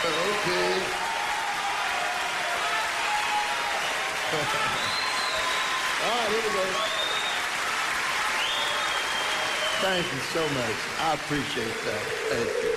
Okay. All right, here we go. Thank you so much. I appreciate that. Thank you.